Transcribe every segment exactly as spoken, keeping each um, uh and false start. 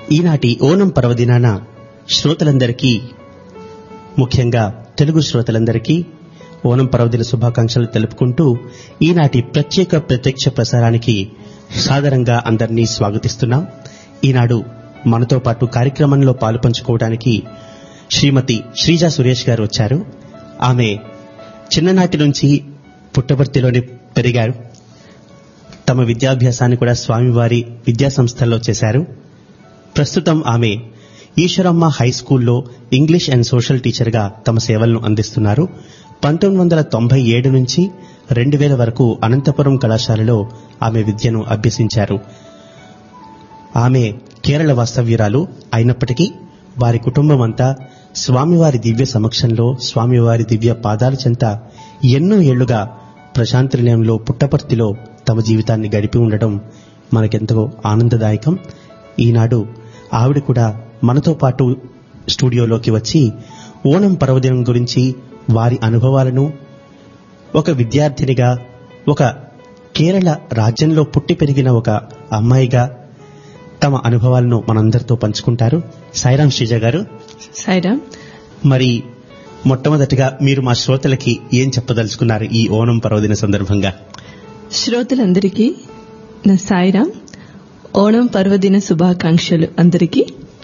ఈనాటి ఓనం పర్వదినాన శ్రోతలందరికీ, ముఖ్యంగా తెలుగు శ్రోతలందరికీ ఓనం పర్వదిన శుభాకాంక్షలు తెలుపుకుంటూ ఈనాటి ప్రత్యేక ప్రత్యక్ష ప్రసారానికి సాదరంగా అందరినీ స్వాగతిస్తున్నాం. ఈనాడు మనతో పాటు కార్యక్రమంలో పాలుపంచుకోవడానికి శ్రీమతి శ్రీజా సురేష్ గారు వచ్చారు. ఆమె చిన్ననాటి నుంచి పుట్టపర్తిలోనే పెరిగారు. తమ విద్యాభ్యాసాన్ని కూడా స్వామివారి విద్యా సంస్థల్లో చేశారు. ప్రస్తుతం ఆమె ఈశ్వరమ్మ హై స్కూల్లో ఇంగ్లీష్ అండ్ సోషల్ టీచర్గా తమ సేవలను అందిస్తున్నారు. పంతొమ్మిది వందల తొంభై ఏడు నుంచి రెండు వేల వరకు అనంతపురం కళాశాలలో ఆమె విద్యను అభ్యసించారు. ఆమె కేరళ వాస్తవ్యురాలు అయినప్పటికీ వారి కుటుంబం అంతా స్వామివారి దివ్య సమక్షంలో, స్వామివారి దివ్య పాదాల చెంత ఎన్నో ఏళ్లుగా ప్రశాంతి నిలయంలో పుట్టపర్తిలో తమ జీవితాన్ని గడిపి ఉండడం మనకెంతో ఆనందదాయకం. ఈనాడు ఆవిడ కూడా మనతో పాటు స్టూడియోలోకి వచ్చి ఓణం పర్వదినం గురించి, వారి అనుభవాలను, ఒక విద్యార్థినిగా, ఒక కేరళ రాజ్యంలో పుట్టి పెరిగిన ఒక అమ్మాయిగా తమ అనుభవాలను మనందరితో పంచుకుంటారు. సాయిరాం శ్రీజ గారు. సాయిరాం. మరి మొట్టమొదటిగా మీరు మా శ్రోతలకి ఏం చెప్పదలుచుకున్నారు ఈ ఓణం పర్వదిన సందర్భంగా? శ్రోతలందరికీ నా సాయిరాం. ఓణం పర్వదిన శుభాకాంక్షలు అందరికీ.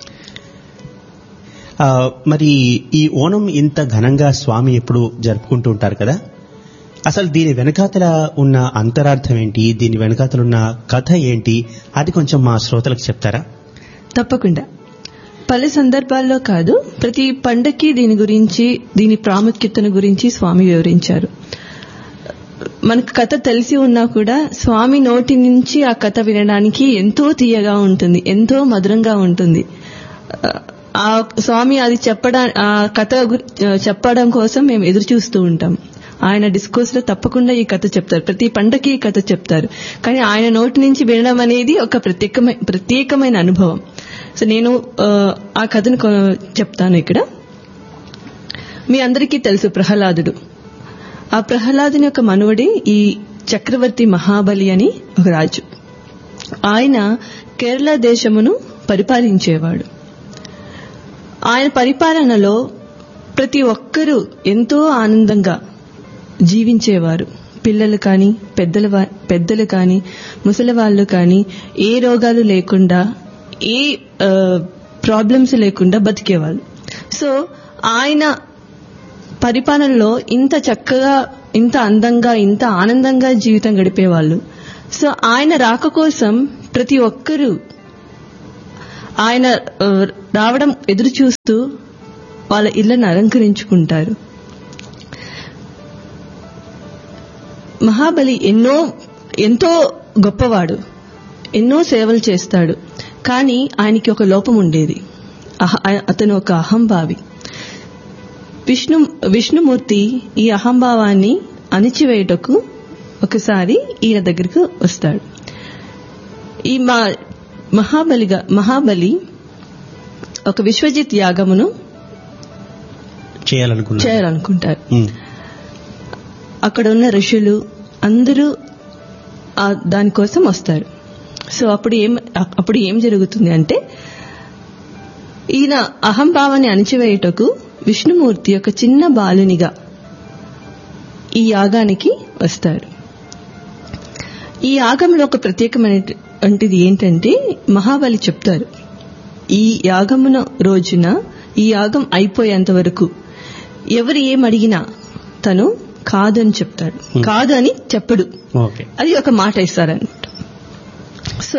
మరి ఈ ఓణం ఇంత ఘనంగా స్వామి ఎప్పుడు జరుపుకుంటూ ఉంటారు కదా, అసలు దీని వెనకాతల ఉన్న అంతరార్థం ఏంటి, దీని వెనకాతల ఉన్న కథ ఏంటి, అది కొంచెం మా శ్రోతలకు చెప్తారా? తప్పకుండా. పలు సందర్భాల్లో కాదు, ప్రతి పండక్కి దీని గురించి, దీని ప్రాముఖ్యతను గురించి స్వామి వివరించారు. మనకు కథ తెలిసి ఉన్నా కూడా స్వామి నోటి నుంచి ఆ కథ వినడానికి ఎంతో తీయగా ఉంటుంది, ఎంతో మధురంగా ఉంటుంది. ఆ స్వామి అది చెప్పడా ఆ కథ చెప్పడం కోసం మేము ఎదురు చూస్తూ ఉంటాం. ఆయన డిస్కోర్స్ లో తప్పకుండా ఈ కథ చెప్తారు, ప్రతి పండకి ఈ కథ చెప్తారు. కానీ ఆయన నోటి నుంచి వినడం అనేది ఒక ప్రత్యేకమైన ప్రత్యేకమైన అనుభవం. సో నేను ఆ కథను చెప్తాను ఇక్కడ. మీ అందరికీ తెలుసు ప్రహ్లాదుడు. ఆ ప్రహ్లాదుని యొక్క మనువడి ఈ చక్రవర్తి మహాబలి అని ఒక రాజు. ఆయన కేరళ దేశమును పరిపాలించేవాడు. ఆయన పరిపాలనలో ప్రతి ఒక్కరూ ఎంతో ఆనందంగా జీవించేవారు. పిల్లలు కానీ, పెద్దల పెద్దలు కానీ, ముసలి వాళ్ళు కానీ, ఏ రోగాలు లేకుండా, ఏ ప్రాబ్లమ్స్ లేకుండా బతికేవాళ్ళు. సో ఆయన పరిపాలనలో ఇంత చక్కగా, ఇంత అందంగా, ఇంత ఆనందంగా జీవితం గడిపేవాళ్ళు. సో ఆయన రాక కోసం ప్రతి ఒక్కరూ ఆయన రావడం ఎదురు చూస్తూ వాళ్ళ ఇళ్లను అలంకరించుకుంటారు. మహాబలి ఎన్నో ఎంతో గొప్పవాడు, ఎన్నో సేవలు చేస్తాడు. కానీ ఆయనకి ఒక లోపం ఉండేది. అతను ఒక అహంభావి. విష్ణు విష్ణుమూర్తి ఈ అహంభావాన్ని అణిచివేయటకు ఒకసారి ఈయన దగ్గరకు వస్తాడు. ఈ మా మహాబలిగా మహాబలి ఒక విశ్వజిత్ యాగమును చేయాలనుకుంటారు. అక్కడ ఉన్న ఋషులు అందరూ దానికోసం వస్తారు. సో అప్పుడు ఏం అప్పుడు ఏం జరుగుతుంది అంటే, ఈయన అహంభావాన్ని అణిచివేయటకు విష్ణుమూర్తి ఒక చిన్న బాలునిగా ఈ యాగానికి వస్తారు. ఈ యాగంలో ఒక ప్రత్యేకమైనటువంటిది ఏంటంటే, మహాబలి చెప్తారు, ఈ యాగమున రోజున, ఈ యాగం అయిపోయేంత వరకు ఎవరు ఏమడిగినా తను కాదు అని చెప్తాడు. కాదు అని చెప్పడు, అది ఒక మాట ఇస్తారన్నమాట. సో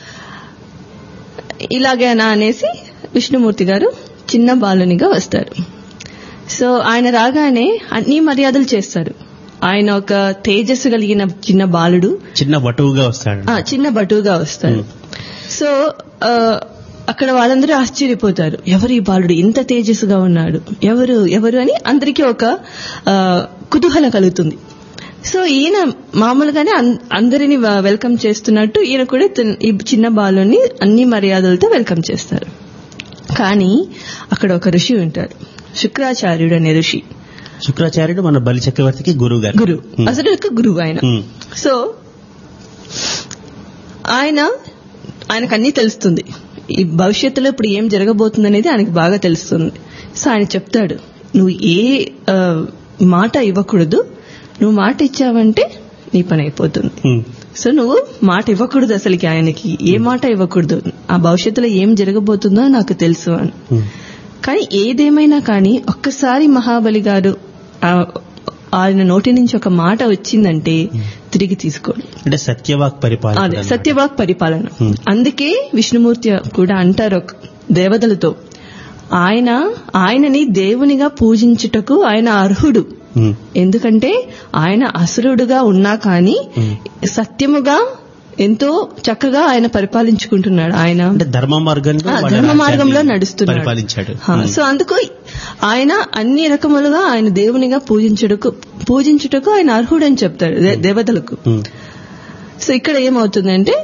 ఇలాగేనా అనేసి విష్ణుమూర్తి గారు చిన్న బాలునిగా వస్తారు. సో ఆయన రాగానే అన్ని మర్యాదలు చేస్తారు. ఆయన ఒక తేజస్సు కలిగిన చిన్న బాలుడు, చిన్న బటువుగా వస్తాడు చిన్న బటువుగా వస్తాడు. సో అక్కడ వాళ్ళందరూ ఆశ్చర్యపోతారు, ఎవరు ఈ బాలుడు ఇంత తేజస్సుగా ఉన్నాడు, ఎవరు ఎవరు అని అందరికీ ఒక కుతూహలం కలుగుతుంది. సో ఈయన మామూలుగానే అందరినీ వెల్కమ్ చేస్తున్నట్టు ఈయన కూడా ఈ చిన్న బాలుని అన్ని మర్యాదలతో వెల్కమ్ చేస్తారు. కానీ అక్కడ ఒక ఋషి ఉంటారు, శుక్రాచార్యుడు అనే ఋషి. శుక్రాచార్యుడు మన బలి చక్రవర్తికి గురువు గారు, గురువు, అసలు గురువు ఆయన. సో ఆయన ఆయనకు అన్నీ తెలుస్తుంది, ఈ భవిష్యత్తులో ఇప్పుడు ఏం జరగబోతుంది అనేది ఆయనకు బాగా తెలుస్తుంది. సో ఆయన చెప్తాడు, నువ్వు ఏ ఆ, మాట ఇవ్వకూడదు, నువ్వు మాట ఇచ్చావంటే నీ పని అయిపోతుంది. సో నువ్వు మాట ఇవ్వకూడదు, అసలుకి ఆయనకి ఏ మాట ఇవ్వకూడదు, ఆ భవిష్యత్తులో ఏం జరగబోతుందో నాకు తెలుసు అని. కానీ ఏదేమైనా కానీ ఒక్కసారి మహాబలి గారు ఆయన నోటి నుంచి ఒక మాట వచ్చిందంటే తిరిగి తీసుకోడు. అంటే సత్యవాక్ పరిపాలన. అదే సత్యవాక్ పరిపాలన. అందుకే విష్ణుమూర్తి కూడా అంటారు దేవతలతో, ఆయన ఆయనని దేవునిగా పూజించుటకు ఆయన అర్హుడు. ఎందుకంటే ఆయన అసురుడుగా ఉన్నా కానీ సత్యముగా ఎంతో చక్కగా ఆయన పరిపాలించుకుంటున్నాడు. ఆయన ధర్మ మార్గంలో ధర్మ మార్గంలో నడుస్తున్నాడు. సో అందుకు ఆయన అన్ని రకములుగా ఆయన దేవునిగా పూజించుటకు పూజించుటకు ఆయన అర్హుడని చెప్తాడు దేవతలకు. సో ఇక్కడ ఏమవుతుందంటే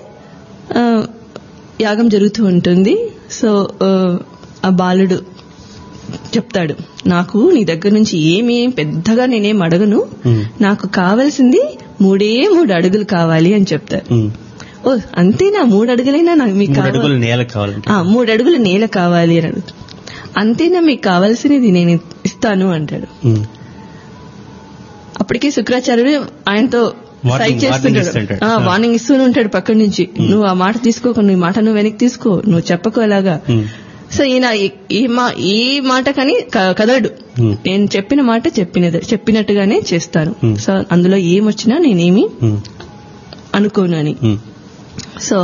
యాగం జరుగుతూ ఉంటుంది. సో ఆ బాలుడు చెప్తాడు, నాకు నీ దగ్గర నుంచి ఏమి పెద్దగా నేనేం అడగను, నాకు కావాల్సింది మూడే మూడు అడుగులు కావాలి అని చెప్తారు. ఓ అంతేనా, మూడు అడుగులైనా నాకు మీకు మూడు అడుగులు నేల కావాలి అని అడుగుతాడు. అంతేనా, మీకు కావాల్సినది నేను ఇస్తాను అంటాడు. అప్పటికే శుక్రాచార్యుడు ఆయనతో సైడ్ చేస్తుంటాడు, వార్నింగ్ ఇస్తూనే ఉంటాడు పక్కన నుంచి, నువ్వు ఆ మాట తీసుకోక, నువ్వు మాట నువ్వు వెనక్కి తీసుకో, నువ్వు చెప్పకు అలాగా. సో ఈయన ఈ మాట కానీ కదలడు, నేను చెప్పిన మాట చెప్పినది చెప్పినట్టుగానే చేస్తాను. సో అందులో ఏమొచ్చినా నేనేమి అనుకోను అని. సో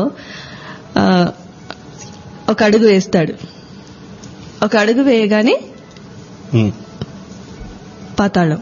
ఒక అడుగు వేస్తాడు. ఒక అడుగు వేయగానే పాతాళం,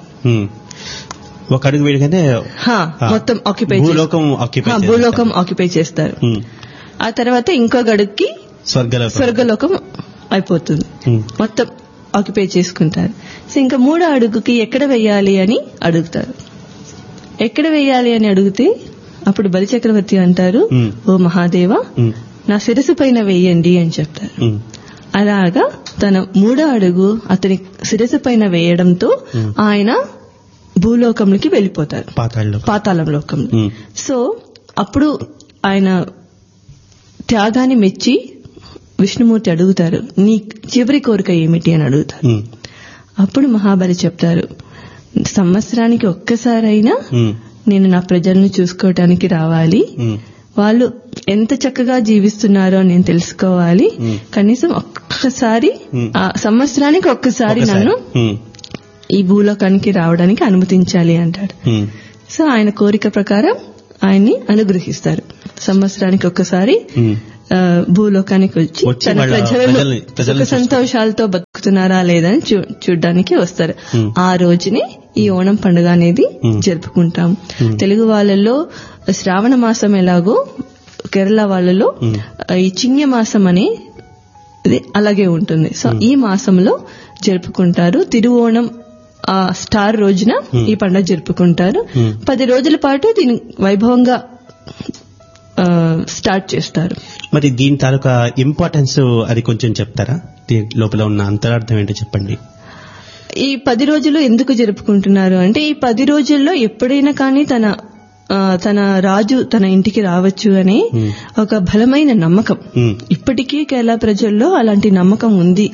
ఒక అడుగు వేయగానే మొత్తం ఆక్యుపై భూలోకం ఆక్యుపై చేస్తారు. ఆ తర్వాత ఇంకో అడుగుకి స్వర్గలోకం అయిపోతుంది, మొత్తం ఆక్యుపై చేసుకుంటారు. సో ఇంకా మూడో అడుగుకి ఎక్కడ వెయ్యాలి అని అడుగుతారు. ఎక్కడ వెయ్యాలి అని అడిగితే అప్పుడు బలిచక్రవర్తి అంటారు, ఓ మహాదేవ నా శిరసు పైన వెయ్యండి అని చెప్తారు. అలాగా తన మూడో అడుగు అతని శిరసు పైన వేయడంతో ఆయన భూలోకంలోకి వెళ్లిపోతారు, పాతాళం లోకంలో. సో అప్పుడు ఆయన త్యాగాన్ని మెచ్చి విష్ణుమూర్తి అడుగుతారు, నీ చివరి కోరిక ఏమిటి అని అడుగుతారు. అప్పుడు మహాబలి చెప్తారు, సంవత్సరానికి ఒక్కసారైనా నేను నా ప్రజలను చూసుకోవటానికి రావాలి, వాళ్ళు ఎంత చక్కగా జీవిస్తున్నారో నేను తెలుసుకోవాలి, కనీసం ఒక్కసారి ఆ సంవత్సరానికి ఒక్కసారి నన్ను ఈ భూలోకానికి రావడానికి అనుమతించాలి అంటాడు. సో ఆయన కోరిక ప్రకారం ఆయన్ని అనుగ్రహిస్తారు. సంవత్సరానికి ఒక్కసారి భూలోకానికి వచ్చి తన ప్రజలు సుఖ సంతోషాలతో బతుకుతున్నారా లేదని చూడ్డానికి వస్తారు. ఆ రోజునే ఈ ఓణం పండుగ అనేది జరుపుకుంటాం. తెలుగు వాళ్ళలో శ్రావణ మాసం ఎలాగో కేరళ వాళ్ళలో ఈ చిన్య మాసం అని అలాగే ఉంటుంది. సో ఈ మాసంలో జరుపుకుంటారు. తిరువోణం ఆ స్టార్ రోజున ఈ పండుగ జరుపుకుంటారు. పది రోజుల పాటు దీని వైభవంగా స్టార్ట్ చేస్తారు. మరి దీని తాలూకా ఇంపార్టెన్స్ అది కొంచెం చెప్తారా? దీని లోపల ఉన్న అంతరార్థం ఏంటో చెప్పండి. ఈ పది రోజులు ఎందుకు జరుపుకుంటున్నారు అంటే, ఈ పది రోజుల్లో ఎప్పుడైనా కానీ తన తన రాజు తన ఇంటికి రావచ్చు అని ఒక బలమైన నమ్మకం ఇప్పటికీ కేరళ ప్రజల్లో అలాంటి నమ్మకం ఉంది.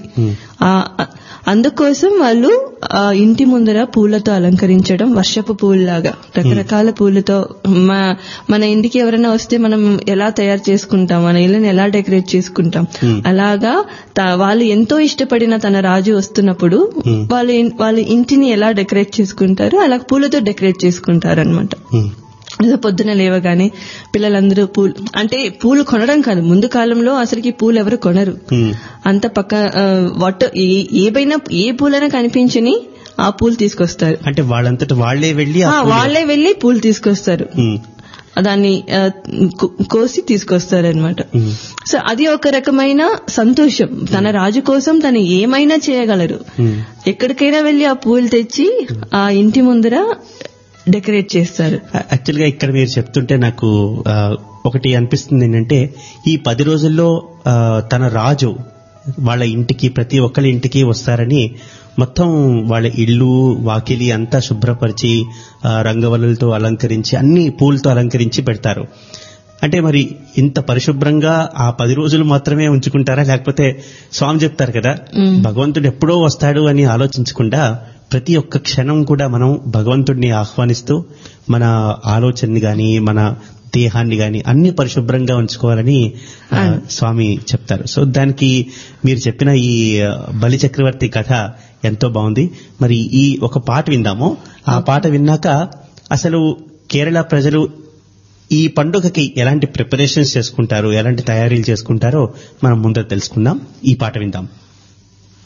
అందుకోసం వాళ్ళు ఆ ఇంటి ముందర పూలతో అలంకరించడం, వర్షపు పూలలాగా రకరకాల పూలతో. మన ఇంటికి ఎవరైనా వస్తే మనం ఎలా తయారు చేసుకుంటాం, మన ఇళ్ళని ఎలా డెకరేట్ చేసుకుంటాం, అలాగా వాళ్ళు ఎంతో ఇష్టపడిన తన రాజు వస్తున్నప్పుడు వాళ్ళు వాళ్ళ ఇంటిని ఎలా డెకరేట్ చేసుకుంటారు, అలా పూలతో డెకరేట్ చేసుకుంటారు అనమాట. పొద్దున లేవగానే పిల్లలందరూ పూలు అంటే పూలు కొనడం కాదు, ముందు కాలంలో అసలుకి పూలు ఎవరు కొనరు. అంత పక్క వాట్ ఏవైనా ఏ పూలైనా కనిపించని ఆ పూలు తీసుకొస్తారు. అంటే వాళ్ళంతట వాళ్లే వెళ్లి వాళ్లే వెళ్లి పూలు తీసుకొస్తారు, దాన్ని కోసి తీసుకొస్తారు అనమాట. సో అది ఒక రకమైన సంతోషం. తన రాజు కోసం తను ఏమైనా చేయగలరు. ఎక్కడికైనా వెళ్లి ఆ పూలు తెచ్చి ఆ ఇంటి ముందర డెకరేట్ చేస్తారు. యాక్చువల్ గా ఇక్కడ మీరు చెప్తుంటే నాకు ఒకటి అనిపిస్తుంది ఏంటంటే, ఈ పది రోజుల్లో తన రాజు వాళ్ళ ఇంటికి ప్రతి ఒక్కరి ఇంటికి వస్తారని మొత్తం వాళ్ళ ఇల్లు వాకిలి అంతా శుభ్రపరిచి రంగవల్లులతో అలంకరించి అన్ని పూలతో అలంకరించి పెడతారు. అంటే మరి ఇంత పరిశుభ్రంగా ఆ పది రోజులు మాత్రమే ఉంచుకుంటారా, లేకపోతే స్వామి చెప్తారు కదా భగవంతుడు ఎప్పుడో వస్తాడు అని ఆలోచించకుండా ప్రతి ఒక్క క్షణం కూడా మనం భగవంతుడిని ఆహ్వానిస్తూ మన ఆలోచనని గాని మన దేహాన్ని గాని అన్ని పరిశుభ్రంగా ఉంచుకోవాలని ఆ, స్వామి చెప్తారు. సో దానికి మీరు చెప్పిన ఈ ఆ, బలి చక్రవర్తి కథ ఎంతో బాగుంది. మరి ఈ ఒక పాట విందాము. ఆ పాట విన్నాక అసలు కేరళ ప్రజలు ఈ పండుగకి ఎలాంటి ప్రిపరేషన్స్ చేసుకుంటారు, ఎలాంటి తయారీలు చేసుకుంటారో మనం ముందర తెలుసుకుందాం. ఈ పాట విందాం.